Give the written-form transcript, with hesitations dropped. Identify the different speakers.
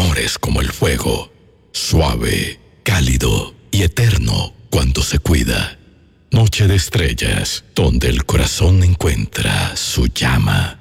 Speaker 1: amor es como el fuego, suave, cálido y eterno cuando se cuida. Noche de estrellas, donde el corazón encuentra su llama.